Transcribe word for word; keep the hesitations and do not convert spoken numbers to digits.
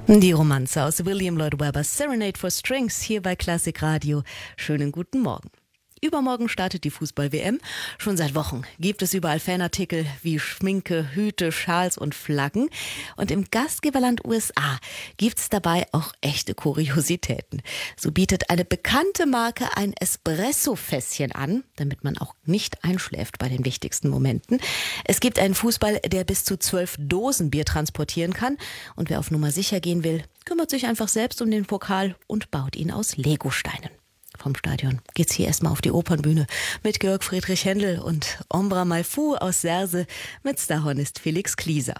Die Romanze aus William Lloyd Webbers Serenade for Strings hier bei Klassik Radio. Schönen guten Morgen. Übermorgen startet die Fußball-W M. Schon seit Wochen gibt es überall Fanartikel wie Schminke, Hüte, Schals und Flaggen. Und im Gastgeberland U S A gibt's dabei auch echte Kuriositäten. So bietet eine bekannte Marke ein Espresso-Fässchen an, damit man auch nicht einschläft bei den wichtigsten Momenten. Es gibt einen Fußball, der bis zu zwölf Dosen Bier transportieren kann. Und wer auf Nummer sicher gehen will, kümmert sich einfach selbst um den Pokal und baut ihn aus Legosteinen. Vom Stadion geht's hier erstmal auf die Opernbühne mit Georg Friedrich Händel und Ombra Malfou aus Serse mit Starhornist Felix Klieser.